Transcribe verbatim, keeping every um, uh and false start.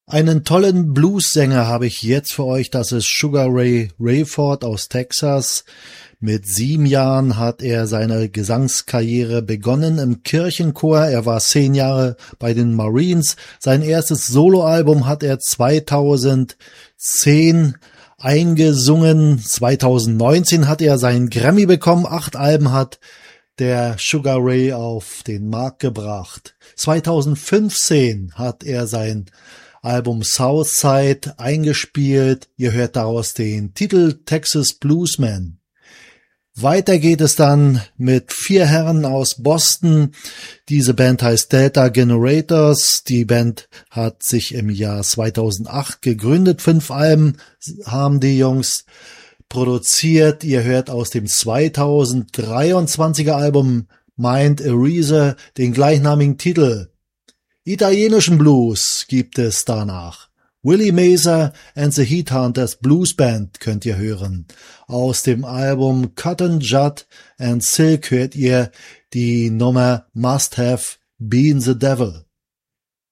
Einen tollen Bluessänger habe ich jetzt für euch, das ist Sugar Ray Rayford aus Texas. Mit sieben Jahren hat er seine Gesangskarriere begonnen im Kirchenchor. Er war zehn Jahre bei den Marines. Sein erstes Soloalbum hat er zweitausendzehn eingesungen. zweitausendneunzehn hat er seinen Grammy bekommen. Acht Alben hat der Sugar Ray auf den Markt gebracht. zweitausendfünfzehn hat er sein Album Southside eingespielt. Ihr hört daraus den Titel Texas Bluesman. Weiter geht es dann mit vier Herren aus Boston. Diese Band heißt Delta Generators. Die Band hat sich im Jahr zweitausendacht gegründet. Fünf Alben haben die Jungs produziert. Ihr hört aus dem zweitausenddreiundzwanziger Album Mind Eraser den gleichnamigen Titel. Italienischen Blues gibt es danach. Willie Mazer and the Heathunters Blues Band könnt ihr hören. Aus dem Album Cotton Judd and Silk hört ihr die Nummer Must Have Been the Devil.